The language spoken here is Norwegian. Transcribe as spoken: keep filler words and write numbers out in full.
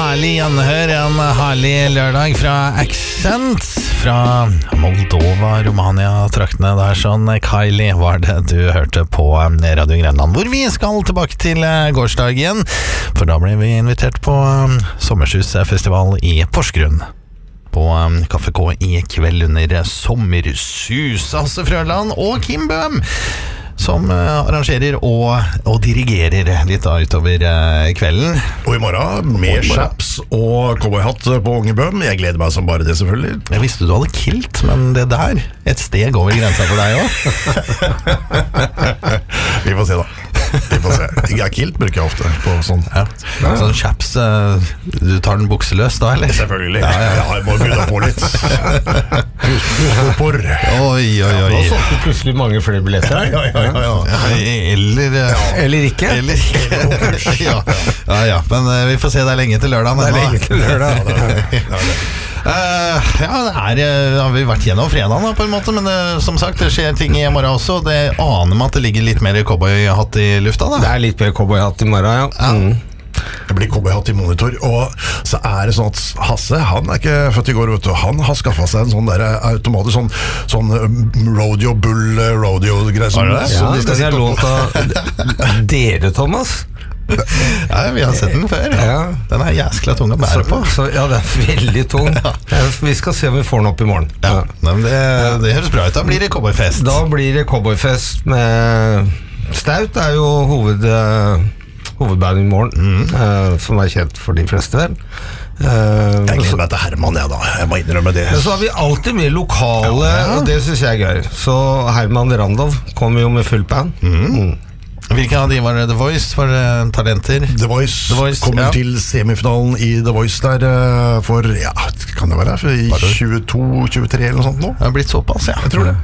herlig gjenhør, en herlig lørdag fra Accent, fra Moldova, Romania, traktene der sånn. Kylie var det du hørte på Radio Grenland, hvor vi skal tilbake til gårsdag igjen, for da ble vi invitert på Sommersusfestival i Porsgrunn. På Kaffe K i kveld under Sommersus. Hasse Frøland og Kim Bøhm som uh, arrangerer og, og dirigerer litt da utover uh, kvelden. Og i morgen med chaps og cowboyhatt på Ungebøm. Jeg gleder meg som bare det, selvfølgelig. Jeg visste du hadde kilt, men det der, et sted går vel grensa for deg også? Vi får se da. Vi får se. Jeg er kilt, bruker jeg ofte på sånn. Ja. Ja. Sånn chaps, uh, du tar den bukseløs da, eller? Selvfølgelig. Ja, ja, ja. Jeg må begynne på litt. Huspor. Oi, oi, oi. Nå solgte du plutselig mange flere billetter her. Ja, ja, ja. ja, ja. Eller, uh, ja. Eller ikke. Eller ikke. ja. ja, ja. Men uh, vi får se, det er lenge til lørdag. Det er lenge til lørdag. Ja, det er det. Ja, det. Uh, ja, det er, uh, har vi vært gjennom fredagen da, på en måte, men uh, som sagt, det skjer ting i morgen også. Det aner meg at det ligger litt mer cowboyhatt i lufta da. Det er litt mer cowboyhatt i morgen, ja, ja. Mm. Det blir cowboyhatt i monitor. Og så er det sånn at Hasse, han er ikke født i går, vet du. Han har skaffet seg en sånn der automatisk sånn, sånn rodeo bull rodeo greier som, ja, som de skal sitte oppå. Ja, dere, Thomas. Ja, vi har sett den før. Ja. Den er jæskla tung å bære på. Så, ja, det er veldig tung. Ja. Vi skal se om vi får den opp i morgen. Ja. Ja. Nei, men det, det høres bra ut. Da blir det cowboyfest. Da blir det cowboyfest med Staut. Det er jo hoved, uh, hovedband i morgen, mm. uh, som er kjent for de fleste vel. Uh, jeg gleder meg til Herman, jeg da. Jeg må innrømme det. Så har vi alltid med lokale, ja, ja. Og det synes jeg er gøy. Så Herman Randov kommer jo med full band. Mm. Mm. Hvilke av de var det? The Voice? Var det talenter? The Voice, The Voice kommer ja. til semifinalen i The Voice der for, ja, kan det være, for i tjueto tjuetre eller noe sånt nå? Det har blitt såpass, ja. Jeg tror det.